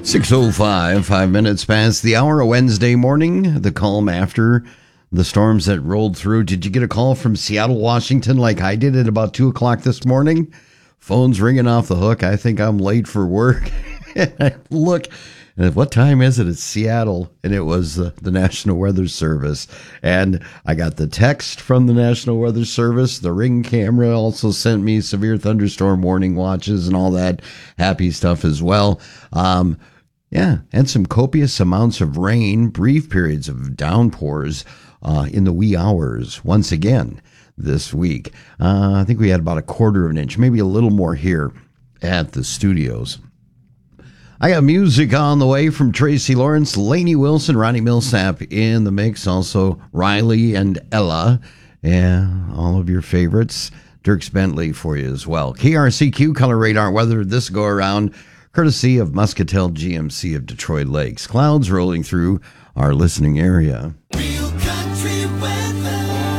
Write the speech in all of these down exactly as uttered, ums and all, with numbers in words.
six oh five, five minutes past the hour, a Wednesday morning, the calm after the storms that rolled through. Did you get a call from Seattle, Washington like I did at about two o'clock this morning? Phone's ringing off the hook. I think I'm late for work. I look, and what time is it? It's Seattle, and it was uh, the National Weather Service. And I got the text from the National Weather Service. The Ring camera also sent me severe thunderstorm warning watches and all that happy stuff as well. Um, yeah, and some copious amounts of rain, brief periods of downpours uh, in the wee hours once again this week. Uh, I think we had about a quarter of an inch, maybe a little more here at the studios. I got music on the way from Tracy Lawrence, Lainey Wilson, Ronnie Millsap in the mix. Also, Riley and Ella. Yeah, all of your favorites. Dierks Bentley for you as well. K R C Q Color Radar weather this go around, courtesy of Muscatel G M C of Detroit Lakes. Clouds rolling through our listening area. Real country weather.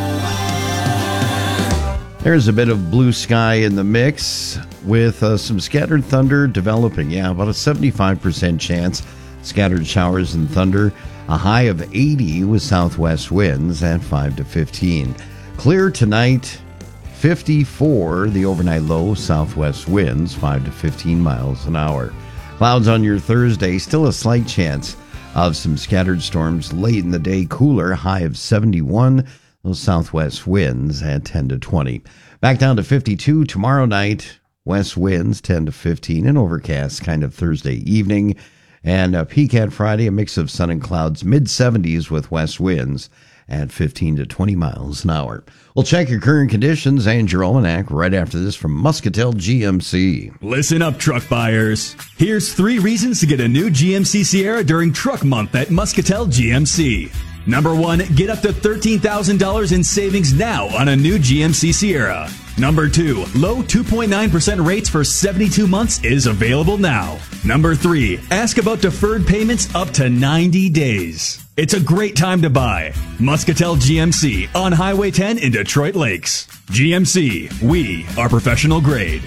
There's a bit of blue sky in the mix with uh, some scattered thunder developing. Yeah, about a seventy-five percent chance. Scattered showers and thunder. A high of eighty with southwest winds at five to fifteen. Clear tonight, fifty-four. The overnight low, southwest winds, five to fifteen miles an hour. Clouds on your Thursday. Still a slight chance of some scattered storms late in the day. Cooler, high of seventy-one. Those southwest winds at ten to twenty. Back down to fifty-two tomorrow night. West winds ten to fifteen and overcast kind of Thursday evening. And a peak at Friday, a mix of sun and clouds, mid seventies with west winds at fifteen to twenty miles an hour. We'll check your current conditions and your almanac right after this from Muscatel G M C. Listen up, truck buyers. Here's three reasons to get a new G M C Sierra during Truck Month at Muscatel G M C. Number one, get up to thirteen thousand dollars in savings now on a new G M C Sierra. Number two, low two point nine percent rates for seventy-two months is available now. Number three, ask about deferred payments up to ninety days. It's a great time to buy. Muscatel G M C on Highway ten in Detroit Lakes. G M C, we are professional grade.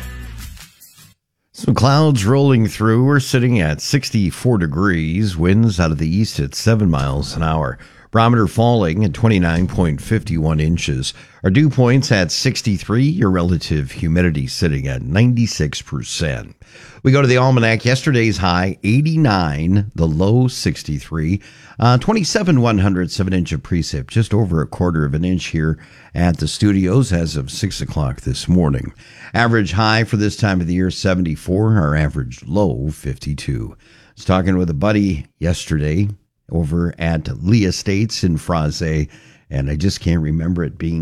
Some clouds rolling through. We're sitting at sixty-four degrees. Winds out of the east at seven miles an hour. Barometer falling at twenty-nine point five one inches. Our dew points at sixty-three. Your relative humidity sitting at ninety-six percent. We go to the almanac. Yesterday's high, eighty-nine. The low, sixty-three. Uh, twenty-seven one hundred, seven inch of precip. Just over a quarter of an inch here at the studios as of six o'clock this morning. Average high for this time of the year, seventy-four. Our average low, fifty-two. I was talking with a buddy yesterday over at Lee Estates in Fraze, and I just can't remember it being